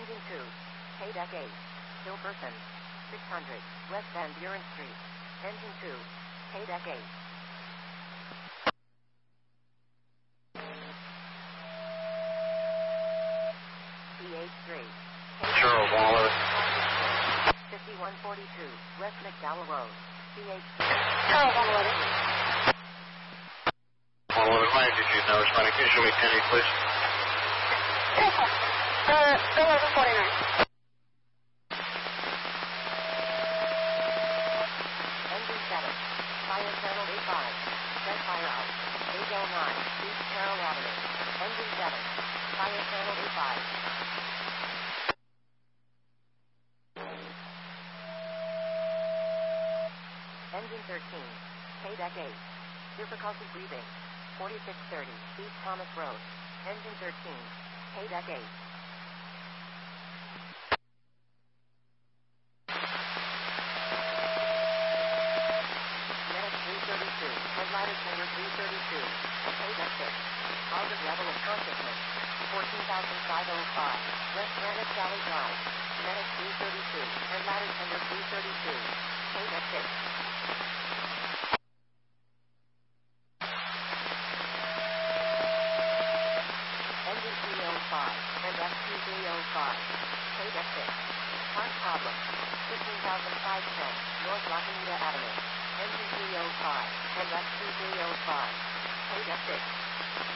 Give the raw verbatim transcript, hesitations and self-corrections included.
Engine two. K-Deck eight. Hilberton. six hundred. West Van Buren Street. Engine two. K-Deck eight. P H three. Charles Waller. fifty-one forty-two. West McDowell Road. P H three. Charles Waller. Waller, why did you know? Can you show me Penny, please? Yes, sir. Uh, eleven forty-nine. Engine seven. Fire channel eighty-five. Set fire out. eight oh nine. East Carroll Avenue. Engine seven. Fire channel eighty-five. Engine thirteen. K-Deck eight. Difficulty breathing. forty-six thirty. East Thomas Road. Engine thirteen. K-Deck eight. Medic three thirty-two. Headlighter chamber three thirty-two. K-Deck six. Positive level of consciousness. fourteen thousand five hundred five. West Granite Valley Drive. Medic three thirty-two. Headlighter chamber three thirty-two. K-Deck six. Engine three oh five. And F T three oh five. K-Deck six. Part problem. fifteen thousand five hundred ten. North Lackawanna Avenue. Engine three oh five. And F T three oh five. K-Deck six.